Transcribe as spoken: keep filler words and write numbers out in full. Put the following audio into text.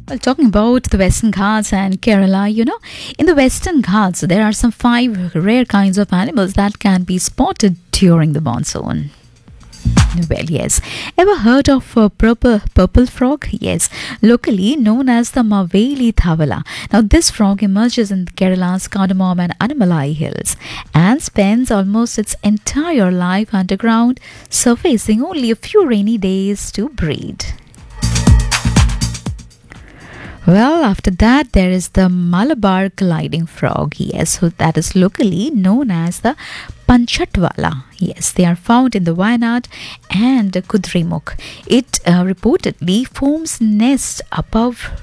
Well, talking about the Western Ghats and Kerala, you know, in the Western Ghats, there are some five rare kinds of animals that can be spotted during the monsoon. Well, yes. Ever heard of uh, purple, purple frog? Yes. Locally known as the Maveli Thavala. Now, this frog emerges in Kerala's Cardamom and Anamalai hills and spends almost its entire life underground, surfacing only a few rainy days to breed. Well, after that, there is the Malabar gliding frog. Yes, so that is locally known as the Panchatwala. Yes, they are found in the Wayanad and Kudremukh. It uh, reportedly forms nests above